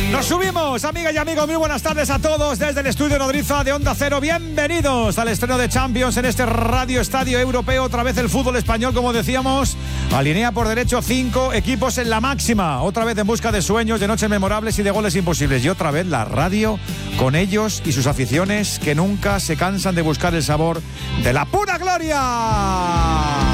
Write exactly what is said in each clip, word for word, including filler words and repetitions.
Nos subimos, amigas y amigos, muy buenas tardes a todos desde el estudio Nodriza de Onda Cero. Bienvenidos al estreno de Champions en este Radio Estadio Europeo. Otra vez el fútbol español, como decíamos, alinea por derecho cinco equipos en la máxima. Otra vez en busca de sueños, de noches memorables y de goles imposibles. Y otra vez la radio con ellos y sus aficiones que nunca se cansan de buscar el sabor de la pura gloria.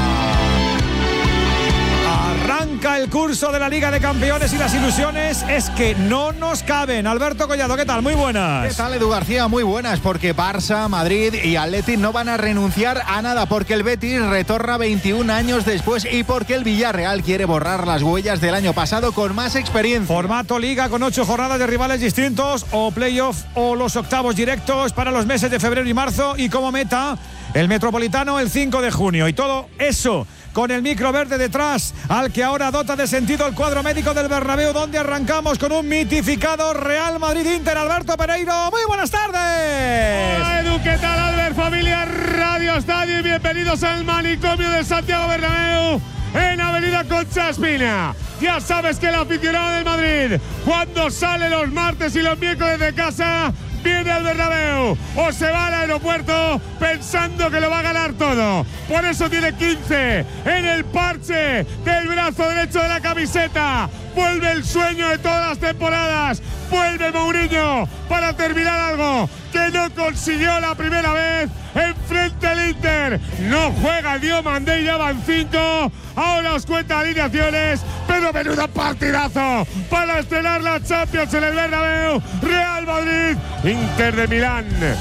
Arranca el curso de la Liga de Campeones y las ilusiones es que no nos caben. Alberto Collado, ¿qué tal? Muy buenas. ¿Qué tal, Edu García? Muy buenas, porque Barça, Madrid y Atleti no van a renunciar a nada, porque el Betis retorna veintiún años después y porque el Villarreal quiere borrar las huellas del año pasado con más experiencia. Formato Liga con ocho jornadas de rivales distintos, o playoff o los octavos directos para los meses de febrero y marzo, y como meta el Metropolitano el cinco de junio. Y todo eso con el micro verde detrás, al que ahora dota de sentido el cuadro médico del Bernabéu, donde arrancamos con un mitificado Real Madrid-Inter. Alberto Pereiro, muy buenas tardes. Hola, Edu, ¿qué tal, Albert? Familia Radio Estadio y bienvenidos al manicomio del Santiago Bernabéu en Avenida Concha Espina. Ya sabes que el aficionado del Madrid, cuando sale los martes y los miércoles de casa, viene al Bernabéu o se va al aeropuerto pensando que lo va a ganar todo. Por eso tiene quince en el parche del brazo derecho de la camiseta. Vuelve el sueño de todas las temporadas. Vuelve Mourinho para terminar algo que no consiguió la primera vez enfrente al Inter. No juega Diomandé y ya van cinco. Ahora os cuenta alineaciones, pero menudo partidazo para estrenar la Champions en el Bernabéu. Real Madrid, Inter de Milán.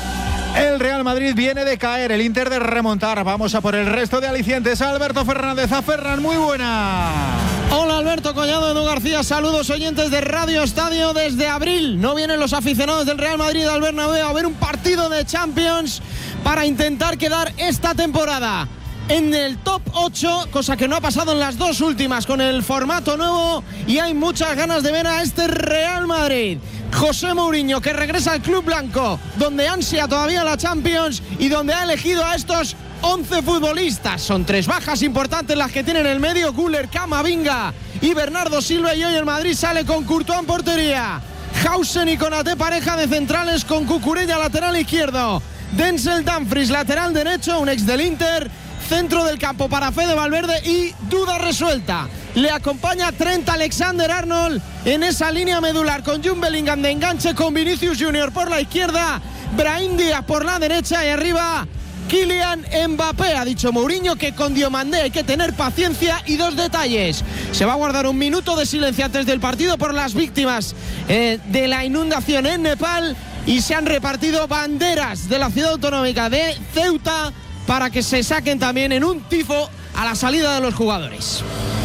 El Real Madrid viene de caer, el Inter de remontar. Vamos a por el resto de alicientes. Alberto Fernández, a Ferran, muy buena. Hola, Alberto Collado, Edu García, saludos oyentes de Radio Estadio. Desde abril no vienen los aficionados del Real Madrid al Bernabéu a ver un partido de Champions para intentar quedar esta temporada en el top ocho, cosa que no ha pasado en las dos últimas con el formato nuevo, y hay muchas ganas de ver a este Real Madrid. José Mourinho, que regresa al club blanco, donde ansia todavía la Champions y donde ha elegido a estos once futbolistas. Son tres bajas importantes las que tienen en el medio: Güler, Camavinga y Bernardo Silva, y hoy el Madrid sale con Courtois en portería, Hausen y Konaté pareja de centrales, con Cucurella lateral izquierdo, Denzel Dumfries lateral derecho, un ex del Inter, centro del campo para Fede Valverde y duda resuelta. Le acompaña Trent Alexander-Arnold en esa línea medular, con Jude Bellingham de enganche, con Vinicius Junior por la izquierda, Brahim Díaz por la derecha y arriba Kylian Mbappé. Ha dicho Mourinho que con Diomandé hay que tener paciencia. Y dos detalles: se va a guardar un minuto de silencio antes del partido por las víctimas eh, de la inundación en Nepal, y se han repartido banderas de la ciudad autonómica de Ceuta para que se saquen también en un tifo a la salida de los jugadores.